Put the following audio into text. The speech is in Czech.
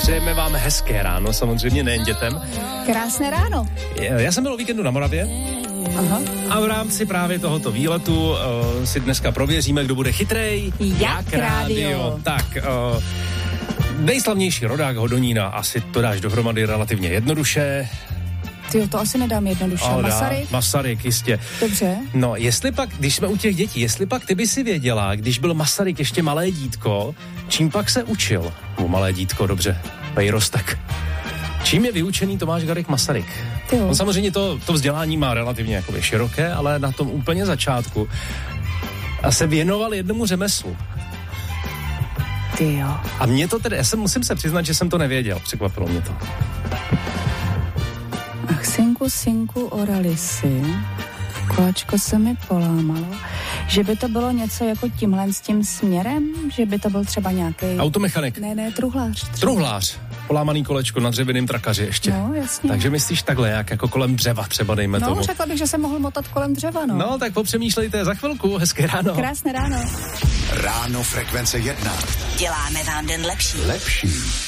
Přejeme vám hezké ráno, samozřejmě nejen dětem. Krásné ráno. Já jsem byl o víkendu na Moravě. Aha. A v rámci právě tohoto výletu si dneska prověříme, kdo bude chytrej. Jak rádio. Tak, nejslavnější rodák Hodonína, asi to dáš dohromady relativně jednoduše. Tyjo, to asi nedám jednoduše. Masaryk? Masaryk, jistě. Dobře. No, jestli pak, když jsme u těch dětí, jestli pak ty by si věděla, když byl Masaryk ještě malé dítko, čím pak se učil? Malé dítko, dobře, pejrostek. Čím je vyučený Tomáš Garrigue Masaryk? On samozřejmě to vzdělání má relativně jakoby široké, ale na tom úplně začátku a se věnoval jednomu řemeslu. Tyjo. A mě to tedy, musím se přiznat, že jsem to nevěděl, překvapilo mě to. Ach, synku, oralisi, kolačko se mi polámalo, že by to bylo něco jako tímhle s tím směrem, že by to byl třeba nějaký... Automechanik. Ne, truhlář. Truhlář. Polámaný kolečko na dřevěným trakaři ještě. No, jasně. Takže myslíš takhle, jak jako kolem dřeva třeba, dejme tomu. No, řekla bych, že jsem mohl motat kolem dřeva, no. No, tak popřemýšlejte za chvilku, hezké ráno. Krásné ráno. Ráno Frekvence 1. Děláme vám den lepší.